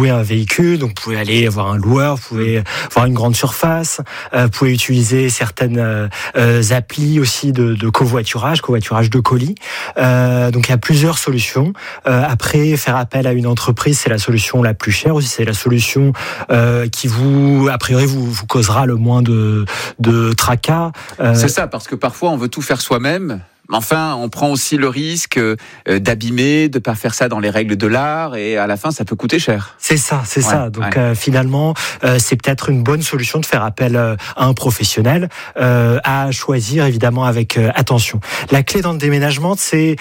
louer un véhicule, donc vous pouvez aller voir un loueur, vous pouvez voir une grande surface, vous pouvez utiliser certaines applis aussi de covoiturage de colis. Donc il y a plusieurs solutions. Après, faire appel à une entreprise, c'est la solution la plus chère aussi, c'est la solution qui a priori vous causera le moins de tracas. C'est ça, parce que parfois on veut tout faire soi-même. Enfin, on prend aussi le risque d'abîmer, de pas faire ça dans les règles de l'art, et à la fin, ça peut coûter cher. C'est ça. Donc finalement, c'est peut-être une bonne solution de faire appel à un professionnel, à choisir évidemment avec attention. La clé dans le déménagement, c'est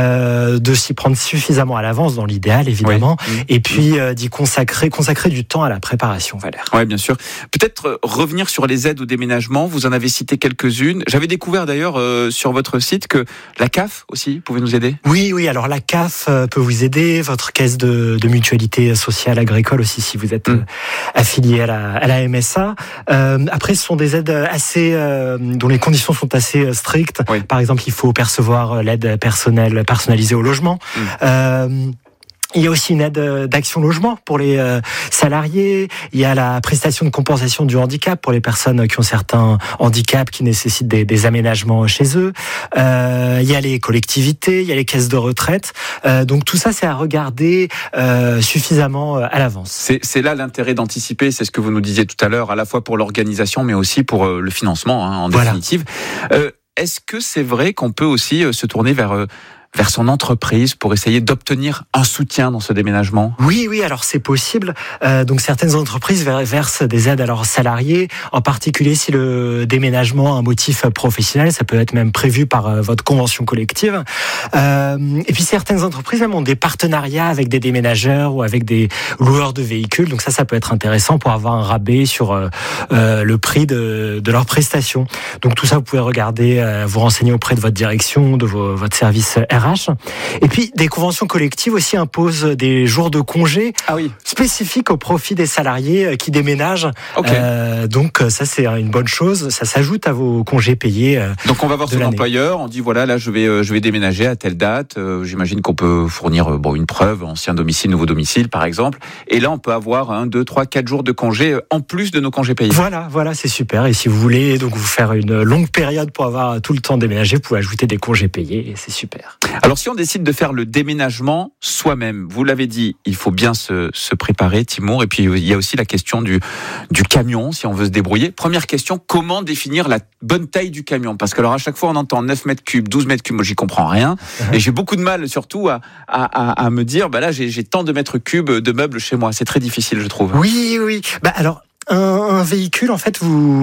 de s'y prendre suffisamment à l'avance, dans l'idéal évidemment, et puis d'y consacrer du temps à la préparation, Valère. Oui, bien sûr. Peut-être revenir sur les aides au déménagement. Vous en avez cité quelques-unes. J'avais découvert d'ailleurs sur votre site que la CAF aussi pouvait nous aider. Oui. Alors la CAF peut vous aider, votre caisse de mutualité sociale agricole aussi si vous êtes affilié à la MSA. Après, ce sont des aides assez dont les conditions sont assez strictes. Oui. Par exemple, il faut percevoir l'aide personnalisée au logement. Il y a aussi une aide d'Action Logement pour les salariés. Il y a la prestation de compensation du handicap pour les personnes qui ont certains handicaps qui nécessitent des aménagements chez eux. Il y a les collectivités, il y a les caisses de retraite. Donc tout ça, c'est à regarder suffisamment à l'avance. C'est là l'intérêt d'anticiper, c'est ce que vous nous disiez tout à l'heure, à la fois pour l'organisation, mais aussi pour le financement, en définitive. Est-ce que c'est vrai qu'on peut aussi se tourner vers son entreprise pour essayer d'obtenir un soutien dans ce déménagement? Oui, alors c'est possible. Donc certaines entreprises versent des aides à leurs salariés, en particulier si le déménagement a un motif professionnel, ça peut être même prévu par votre convention collective. Et puis certaines entreprises même ont des partenariats avec des déménageurs ou avec des loueurs de véhicules, donc ça peut être intéressant pour avoir un rabais sur le prix de leurs prestations. Donc tout ça, vous pouvez regarder, vous renseigner auprès de votre direction, de votre service RH. Et puis, des conventions collectives aussi imposent des jours de congé spécifiques au profit des salariés qui déménagent. Donc, ça, c'est une bonne chose. Ça s'ajoute à vos congés payés. Donc, on va voir son employeur. On dit, voilà, là, je vais déménager à telle date. J'imagine qu'on peut fournir une preuve, ancien domicile, nouveau domicile, par exemple. Et là, on peut avoir 1, 2, 3, 4 jours de congé en plus de nos congés payés. Voilà, c'est super. Et si vous voulez donc vous faire une longue période pour avoir tout le temps déménagé, vous pouvez ajouter des congés payés et c'est super. Alors, si on décide de faire le déménagement soi-même, vous l'avez dit, il faut bien se préparer, Timur. Et puis, il y a aussi la question du camion, si on veut se débrouiller. Première question, comment définir la bonne taille du camion? Parce que alors, à chaque fois, on entend 9 mètres cubes, 12 mètres cubes, moi, j'y comprends rien. Et j'ai beaucoup de mal, surtout, à me dire, là, j'ai tant de mètres cubes de meubles chez moi. C'est très difficile, je trouve. Oui. Alors, un véhicule, en fait,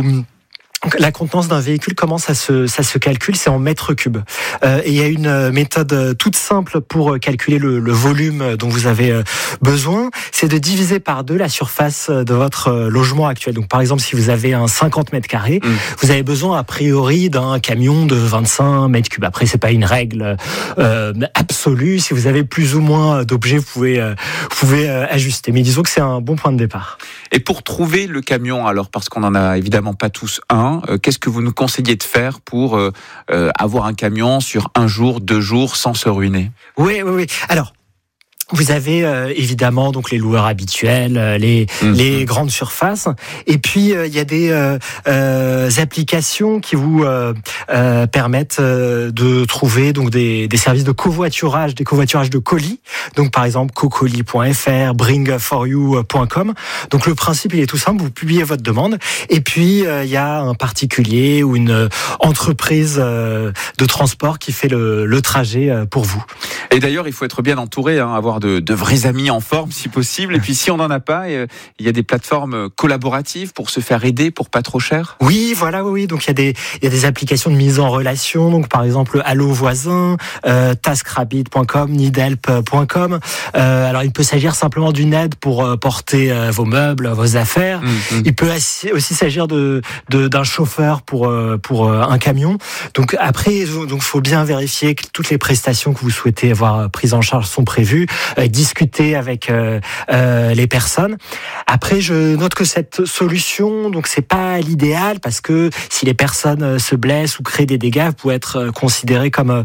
la contenance d'un véhicule, comment ça se calcule? C'est en mètres cubes. Et il y a une méthode toute simple pour calculer le volume dont vous avez besoin. C'est de diviser par 2 la surface de votre logement actuel. Donc, par exemple, si vous avez un 50 mètres carrés, vous avez besoin, a priori, d'un camion de 25 mètres cubes. Après, c'est pas une règle absolue. Si vous avez plus ou moins d'objets, vous pouvez ajuster. Mais disons que c'est un bon point de départ. Et pour trouver le camion, alors, parce qu'on en a évidemment pas tous un, qu'est-ce que vous nous conseillez de faire pour avoir un camion sur 1 jour, 2 jours, sans se ruiner? Oui. Alors, vous avez évidemment donc les loueurs habituels, les grandes surfaces, et puis il y a des applications qui vous permettent de trouver donc des services de covoiturage, des covoiturages de colis. Donc par exemple cocolis.fr, bringforyou.com. Donc le principe il est tout simple, vous publiez votre demande et puis il y a un particulier ou une entreprise de transport qui fait le trajet pour vous. Et d'ailleurs il faut être bien entouré, avoir de vrais amis en forme si possible. Et puis si on n'en a pas, il y a des plateformes collaboratives pour se faire aider pour pas trop cher. Oui. Donc il y a des applications de mise en relation. Donc par exemple Allo Voisin, TaskRabbit.com, Needhelp.com. Alors il peut s'agir simplement d'une aide pour porter vos meubles, vos affaires. Il peut aussi s'agir d'un chauffeur pour un camion. Donc après, faut bien vérifier que toutes les prestations que vous souhaitez avoir prises en charge sont prévues. Discuter avec les personnes. Après, je note que cette solution, donc c'est pas l'idéal parce que si les personnes se blessent ou créent des dégâts, vous pouvez être considéré comme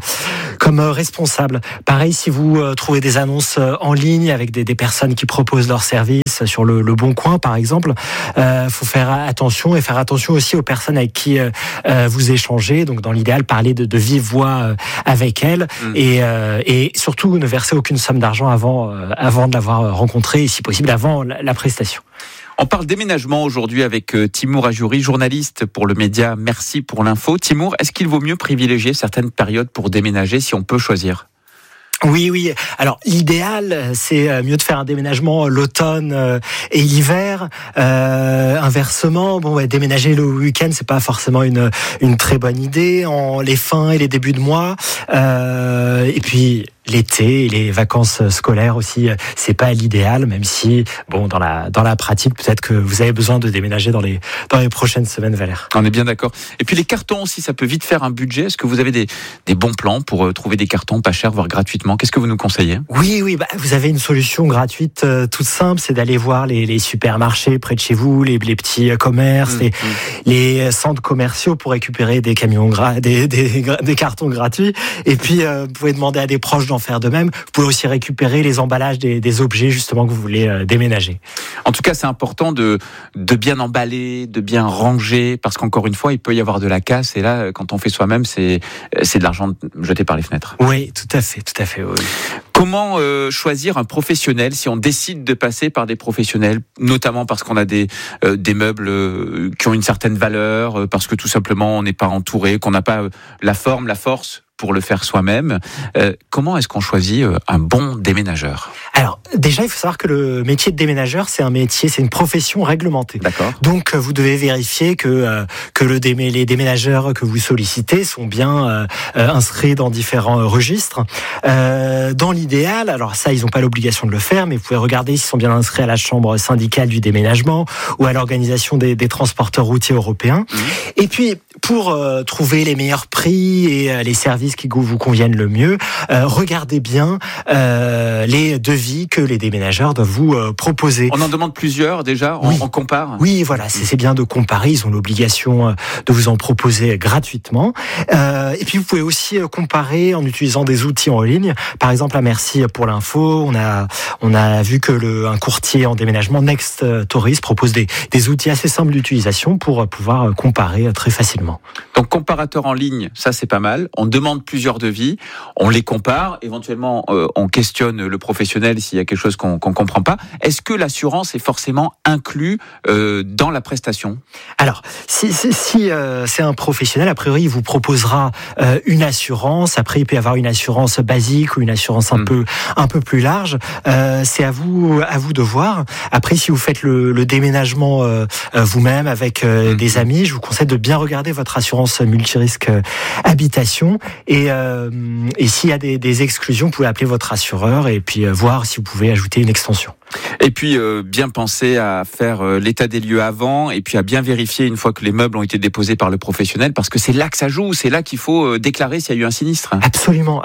responsable. Pareil, si vous trouvez des annonces en ligne avec des personnes qui proposent leurs services services sur le Bon Coin, par exemple. Faut faire attention et faire attention aussi aux personnes avec qui vous échangez. Donc, dans l'idéal, parler de vive voix avec elles et surtout ne verser aucune somme d'argent avant de l'avoir rencontré et si possible avant la prestation. On parle déménagement aujourd'hui avec Timour Ajouri, journaliste pour le média Merci pour l'info. Timour, est-ce qu'il vaut mieux privilégier certaines périodes pour déménager si on peut choisir ? Oui. Alors, l'idéal, c'est mieux de faire un déménagement l'automne et l'hiver. Inversement, déménager le week-end, c'est pas forcément une très bonne idée. En les fins et les débuts de mois. Et puis, l'été et les vacances scolaires aussi, c'est pas l'idéal, même si, dans la pratique, peut-être que vous avez besoin de déménager dans les prochaines semaines, Valère. On est bien d'accord. Et puis les cartons aussi, ça peut vite faire un budget. Est-ce que vous avez des bons plans pour trouver des cartons pas chers, voire gratuitement ? Qu'est-ce que vous nous conseillez ? Oui, vous avez une solution gratuite toute simple, c'est d'aller voir les supermarchés près de chez vous, les petits commerces, les centres commerciaux pour récupérer des camions des cartons gratuits. Et puis, vous pouvez demander à des proches d'en faire de même. Vous pouvez aussi récupérer les emballages des objets justement que vous voulez déménager. En tout cas, c'est important de bien emballer, de bien ranger, parce qu'encore une fois, il peut y avoir de la casse. Et là, quand on fait soi-même, c'est de l'argent jeté par les fenêtres. Oui, tout à fait. Oui. Comment choisir un professionnel si on décide de passer par des professionnels, notamment parce qu'on a des meubles qui ont une certaine valeur, parce que tout simplement on n'est pas entouré, qu'on n'a pas la forme, la force pour le faire soi-même. Comment est-ce qu'on choisit un bon déménageur ? Alors, déjà, il faut savoir que le métier de déménageur, c'est une profession réglementée. D'accord. Donc, vous devez vérifier que les déménageurs que vous sollicitez sont bien inscrits dans différents registres. Dans l'idéal, alors ça, ils n'ont pas l'obligation de le faire, mais vous pouvez regarder s'ils sont bien inscrits à la chambre syndicale du déménagement ou à l'organisation des transporteurs routiers européens. Et puis, pour trouver les meilleurs prix et les services qui vous conviennent le mieux, regardez bien les devis que les déménageurs doivent vous proposer. On en demande plusieurs déjà, on compare. Oui, voilà, c'est bien de comparer, ils ont l'obligation de vous en proposer gratuitement. Et puis vous pouvez aussi comparer en utilisant des outils en ligne. Par exemple, à Merci pour l'info, on a vu que un courtier en déménagement, Next Tourist, propose des outils assez simples d'utilisation pour pouvoir comparer très facilement. Donc comparateur en ligne, ça c'est pas mal. On demande plusieurs devis, on les compare, éventuellement on questionne le professionnel s'il y a quelque chose qu'on comprend pas. Est-ce que l'assurance est forcément inclus dans la prestation ? Alors, si c'est un professionnel, a priori il vous proposera une assurance. Après, il peut y avoir une assurance basique ou une assurance un peu plus large. C'est à vous de voir. Après, si vous faites le déménagement vous-même avec des amis, je vous conseille de bien regarder votre assurance multirisque habitation et s'il y a des exclusions, vous pouvez appeler votre assureur et puis voir si vous pouvez ajouter une extension. Et puis bien penser à faire l'état des lieux avant et puis à bien vérifier une fois que les meubles ont été déposés par le professionnel, parce que c'est là que ça joue, c'est là qu'il faut déclarer s'il y a eu un sinistre. Absolument.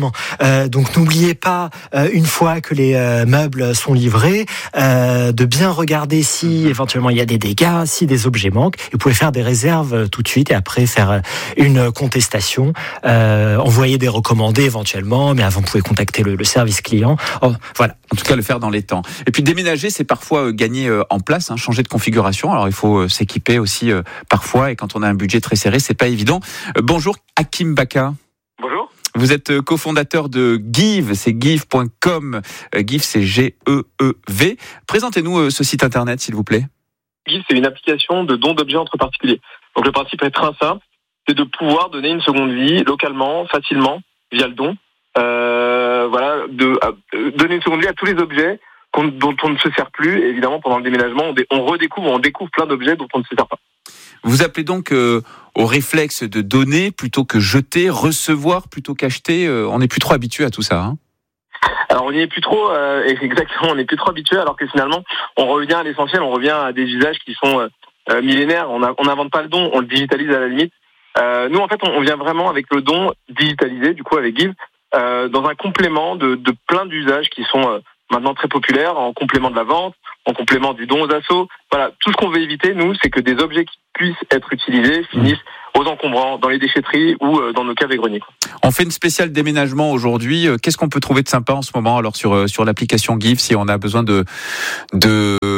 Donc n'oubliez pas, une fois que les meubles sont livrés, de bien regarder si éventuellement il y a des dégâts, si des objets manquent. Et vous pouvez faire des réserves tout de suite et après faire une contestation, envoyer des recommandés éventuellement, mais avant vous pouvez contacter le service client. Voilà. En tout cas, le faire dans les temps. Et puis déménager, c'est parfois gagner en place, changer de configuration. Alors il faut s'équiper aussi parfois, et quand on a un budget très serré, c'est pas évident. Bonjour Hakim Baka. Bonjour. Vous êtes cofondateur de Give, c'est give.com. Give, c'est G-E-E-V. Présentez-nous ce site internet, s'il vous plaît. Give, c'est une application de don d'objets entre particuliers. Donc le principe est très simple, c'est de pouvoir donner une seconde vie localement, facilement, via le don. Donner une seconde vie à tous les objets dont on ne se sert plus. Et évidemment, pendant le déménagement, on découvre plein d'objets dont on ne se sert pas. Vous appelez donc au réflexe de donner plutôt que jeter, recevoir plutôt qu'acheter. On n'est plus trop habitué à tout ça. Alors on n'y est plus trop, exactement, on n'est plus trop habitué, alors que finalement, on revient à l'essentiel, on revient à des usages qui sont millénaires. On n'invente pas le don, on le digitalise à la limite. Nous, en fait, on vient vraiment avec le don digitalisé, du coup, avec Give, dans un complément de plein d'usages qui sont maintenant très populaires, en complément de la vente, en complément du don aux assos. Voilà, tout ce qu'on veut éviter, nous, c'est que des objets qui puissent être utilisés finissent aux encombrants, dans les déchetteries ou dans nos caves et greniers. On fait une spéciale déménagement aujourd'hui. Qu'est-ce qu'on peut trouver de sympa en ce moment alors sur l'application Give, si on a besoin de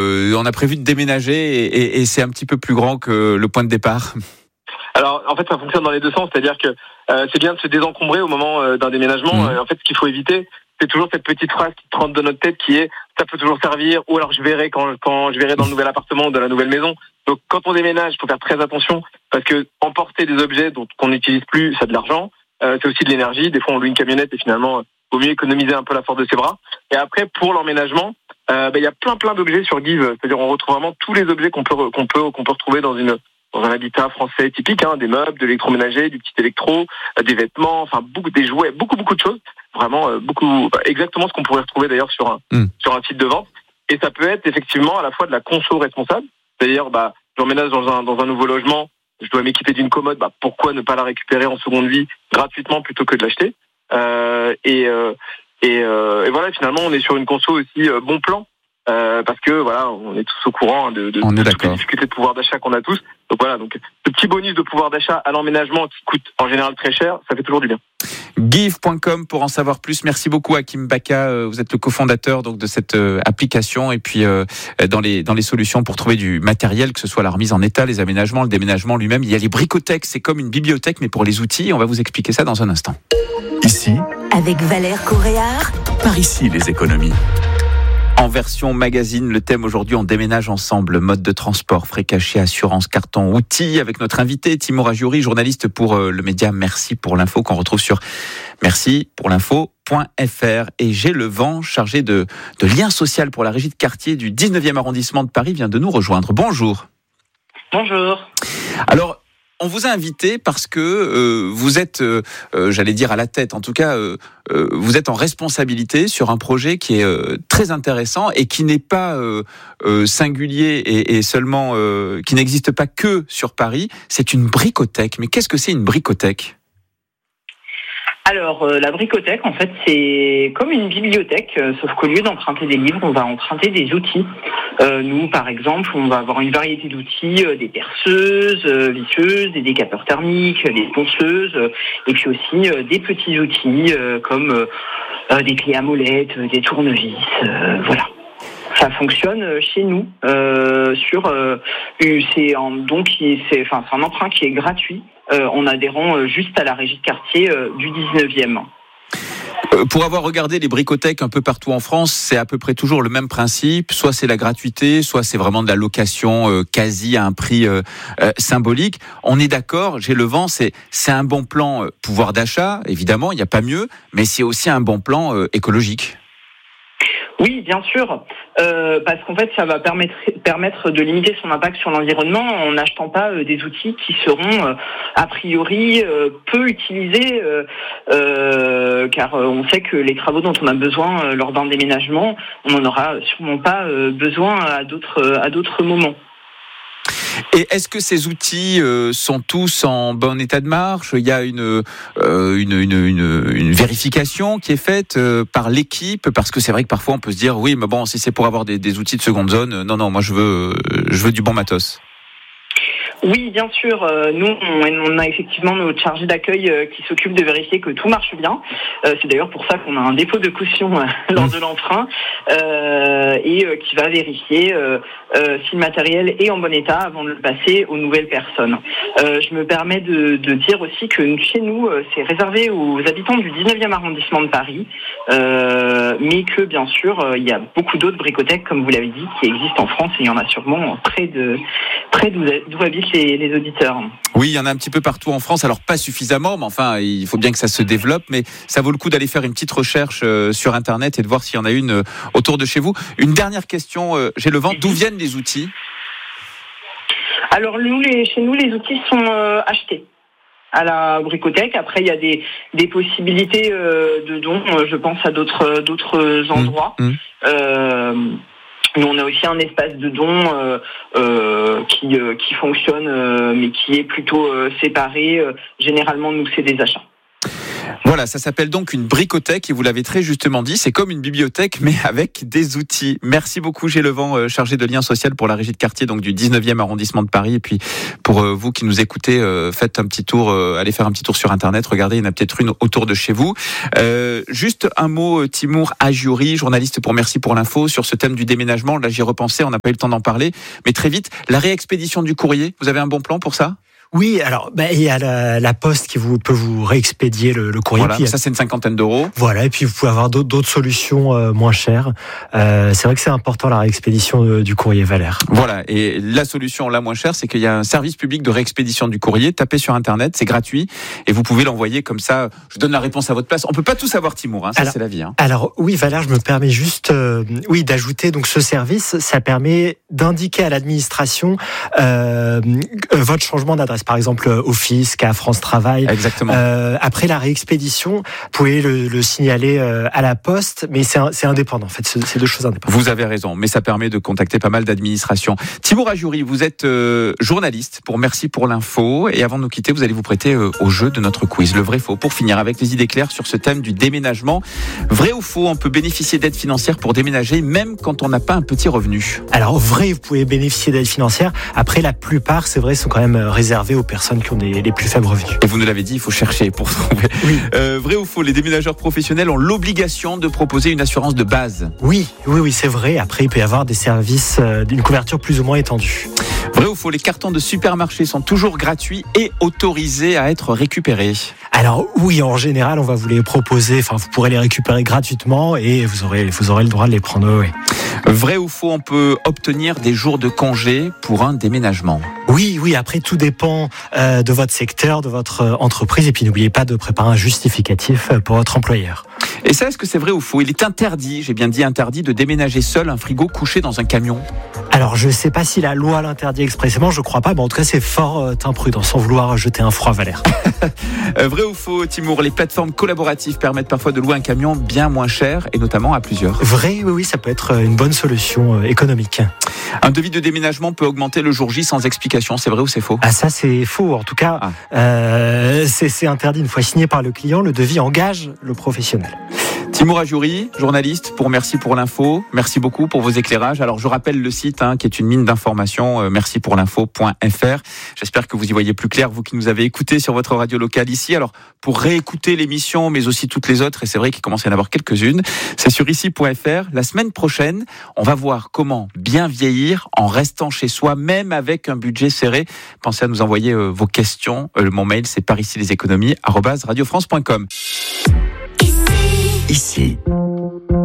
on a prévu de déménager et c'est un petit peu plus grand que le point de départ. Alors, en fait, ça fonctionne dans les deux sens, c'est-à-dire que c'est bien de se désencombrer au moment d'un déménagement. En fait, ce qu'il faut éviter, c'est toujours cette petite phrase qui rentre dans notre tête qui est « ça peut toujours servir » ou alors « je verrai quand je verrai dans le nouvel appartement ou dans la nouvelle maison ». Donc, quand on déménage, il faut faire très attention parce que emporter des objets qu'on n'utilise plus, ça a de l'argent. C'est aussi de l'énergie. Des fois, on loue une camionnette et finalement, vaut mieux économiser un peu la force de ses bras. Et après, pour l'emménagement, il y a plein d'objets sur Give. C'est-à-dire, on retrouve vraiment tous les objets qu'on peut retrouver dans un habitat français typique, des meubles, de l'électroménager, du petit électro, des vêtements, enfin des jouets, beaucoup de choses. Vraiment exactement ce qu'on pourrait retrouver d'ailleurs sur un site de vente. Et ça peut être effectivement à la fois de la conso responsable, c'est-à-dire j'emménage dans un nouveau logement, je dois m'équiper d'une commode, pourquoi ne pas la récupérer en seconde vie gratuitement plutôt que de l'acheter. Et voilà, finalement on est sur une conso aussi bon plan. Parce que voilà, on est tous au courant de toutes les difficultés de pouvoir d'achat qu'on a tous. Donc voilà, ce petit bonus de pouvoir d'achat à l'emménagement qui coûte en général très cher, ça fait toujours du bien. Give.com pour en savoir plus. Merci beaucoup Hakim Baka, vous êtes le cofondateur donc de cette application et puis dans les solutions pour trouver du matériel, que ce soit la remise en état, les aménagements, le déménagement lui-même. Il y a les bricothèques, c'est comme une bibliothèque mais pour les outils. On va vous expliquer ça dans un instant. Ici, avec Valère Coréard. Par ici les économies. En version magazine, le thème aujourd'hui, on déménage ensemble. Mode de transport, frais cachés, assurance, carton, outils. Avec notre invité, Timur Ajouri, journaliste pour le média Merci pour l'info, qu'on retrouve sur mercipourlinfo.fr. Et J'ai le vent, chargé de lien social pour la régie de quartier du 19e arrondissement de Paris, vient de nous rejoindre. Bonjour. Bonjour. Alors, on vous a invité parce que vous êtes, j'allais dire à la tête, en tout cas, vous êtes en responsabilité sur un projet qui est très intéressant et qui n'est pas singulier et seulement, qui n'existe pas que sur Paris. C'est une bricothèque. Mais qu'est-ce que c'est une bricothèque ? Alors, la bricothèque, en fait, c'est comme une bibliothèque, sauf qu'au lieu d'emprunter des livres, on va emprunter des outils. Nous, par exemple, on va avoir une variété d'outils, des perceuses, visseuses, des décapeurs thermiques, des ponceuses, et puis aussi des petits outils comme des clés à molette, des tournevis, voilà. Ça fonctionne chez nous c'est un emprunt qui est gratuit. On adhérent juste à la régie de quartier du 19e. Pour avoir regardé les bricothèques un peu partout en France, c'est à peu près toujours le même principe. Soit c'est la gratuité, soit c'est vraiment de la location quasi à un prix symbolique. On est d'accord, J'ai le vent, c'est un bon plan pouvoir d'achat, évidemment, il n'y a pas mieux, mais c'est aussi un bon plan écologique. Oui, bien sûr, parce qu'en fait, ça va permettre de limiter son impact sur l'environnement en n'achetant pas des outils qui seront a priori peu utilisés, car on sait que les travaux dont on a besoin lors d'un déménagement, on n'en aura sûrement pas besoin à d'autres moments. Et est-ce que ces outils sont tous en bon état de marche ? Il y a une vérification qui est faite par l'équipe, parce que c'est vrai que parfois on peut se dire oui, mais bon, si c'est pour avoir des outils de seconde zone, non, moi je veux du bon matos. Oui, bien sûr. Nous, on a effectivement notre chargé d'accueil qui s'occupe de vérifier que tout marche bien. C'est d'ailleurs pour ça qu'on a un dépôt de caution lors de l'emprunt et qui va vérifier si le matériel est en bon état avant de le passer aux nouvelles personnes. Je me permets de dire aussi que chez nous, c'est réservé aux habitants du 19e arrondissement de Paris, mais que bien sûr, il y a beaucoup d'autres bricothèques, comme vous l'avez dit, qui existent en France et il y en a sûrement près d'où habitent les auditeurs. Oui, il y en a un petit peu partout en France, alors pas suffisamment, mais enfin, il faut bien que ça se développe, mais ça vaut le coup d'aller faire une petite recherche sur Internet et de voir s'il y en a une autour de chez vous. Une dernière question, J'ai le vent, d'où viennent les outils ? Alors, chez nous, les outils sont achetés à la bricothèque. Après, il y a des possibilités de dons, je pense à d'autres endroits. Nous, on a aussi un espace de dons qui fonctionne, mais qui est plutôt séparé. Généralement, nous, c'est des achats. Voilà, ça s'appelle donc une bricothèque et vous l'avez très justement dit, c'est comme une bibliothèque mais avec des outils. Merci beaucoup Gilles Levent, chargé de lien social pour la régie de quartier donc du 19e arrondissement de Paris. Et puis pour vous qui nous écoutez, faites un petit tour, allez faire un petit tour sur internet, regardez, il y en a peut-être une autour de chez vous. Juste un mot, Timour Ajouri, journaliste pour Merci pour l'info, sur ce thème du déménagement. Là j'y repensais, on n'a pas eu le temps d'en parler, mais très vite, la réexpédition du courrier, vous avez un bon plan pour ça ? Oui, alors il y a la Poste qui peut vous réexpédier le courrier. Voilà, ça c'est une cinquantaine d'euros. Voilà, et puis vous pouvez avoir d'autres solutions moins chères. C'est vrai que c'est important la réexpédition du courrier, Valère. Voilà, et la solution la moins chère, c'est qu'il y a un service public de réexpédition du courrier. Tapez sur internet, c'est gratuit et vous pouvez l'envoyer comme ça. Je donne la réponse à votre place. On peut pas tout savoir, Timour, hein, ça c'est la vie. Hein. Alors oui, Valère, je me permets juste d'ajouter donc ce service. Ça permet d'indiquer à l'administration votre changement d'adresse. Par exemple, au fisc, à France Travail. Exactement. Après la réexpédition, vous pouvez le signaler à la Poste, mais c'est indépendant. En fait, c'est deux choses indépendantes. Vous avez raison, mais ça permet de contacter pas mal d'administrations. Timour Ajouri, vous êtes journaliste pour Merci pour l'info. Et avant de nous quitter, vous allez vous prêter au jeu de notre quiz, le vrai-faux, pour finir avec des idées claires sur ce thème du déménagement. Vrai ou faux, on peut bénéficier d'aides financières pour déménager, même quand on n'a pas un petit revenu? Alors, vrai, vous pouvez bénéficier d'aides financières. Après, la plupart, c'est vrai, sont quand même réservées aux personnes qui ont les plus faibles revenus. Et vous nous l'avez dit, il faut chercher pour trouver. Oui. Vrai ou faux, les déménageurs professionnels ont l'obligation de proposer une assurance de base? Oui, c'est vrai. Après, il peut y avoir des services d'une couverture plus ou moins étendue. Vrai ou faux, les cartons de supermarché sont toujours gratuits et autorisés à être récupérés? Alors oui, en général, on va vous les proposer. Enfin, vous pourrez les récupérer gratuitement et vous aurez le droit de les prendre. Oui. Vrai ou faux, on peut obtenir des jours de congé pour un déménagement? Oui. Après, tout dépend de votre secteur, de votre entreprise. Et puis, n'oubliez pas de préparer un justificatif pour votre employeur. Et ça, est-ce que c'est vrai ou faux? Il est interdit, j'ai bien dit interdit, de déménager seul un frigo couché dans un camion? Alors, je ne sais pas si la loi l'interdit expressément, je crois pas, mais en tout cas, c'est fort imprudent, sans vouloir jeter un froid, Valère. Vrai ou faux, Timour, les plateformes collaboratives permettent parfois de louer un camion bien moins cher, et notamment à plusieur? Vrai, oui, ça peut être une bonne solution économique. Un devis de déménagement peut augmenter le jour J sans explication, c'est vrai ou c'est faux? Ah, ça, c'est faux. En tout cas, c'est interdit. Une fois signé par le client, le devis engage le professionnel. Timour Ajouri, journaliste pour Merci pour l'info. Merci beaucoup pour vos éclairages. Alors je rappelle le site qui est une mine d'informations, mercipourlinfo.fr. J'espère que vous y voyez plus clair, vous qui nous avez écoutés sur votre radio locale ici. Alors pour réécouter l'émission, mais aussi toutes les autres, et c'est vrai qu'il commence à y en avoir quelques-unes, c'est sur ici.fr. La semaine prochaine, on va voir comment bien vieillir en restant chez soi, même avec un budget serré. Pensez à nous envoyer vos questions. Mon mail, c'est paricileséconomies@radiofrance.com. Ici.